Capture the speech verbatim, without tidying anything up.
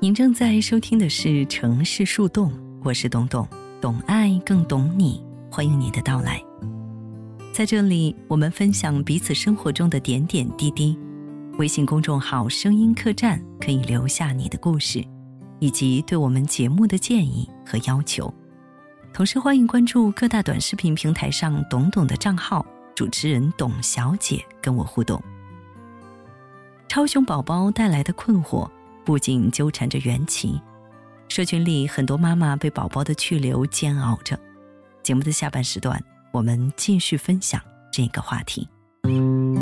您正在收听的是城市树洞，我是董董，懂爱更懂你，欢迎你的到来。在这里，我们分享彼此生活中的点点滴滴。微信公众号声音客栈可以留下你的故事，以及对我们节目的建议和要求。同时欢迎关注各大短视频平台上董董的账号，主持人董小姐跟我互动。超雄宝宝带来的困惑不仅纠缠着缘起，社群里很多妈妈被宝宝的去留煎熬着。节目的下半时段，我们继续分享这个话题。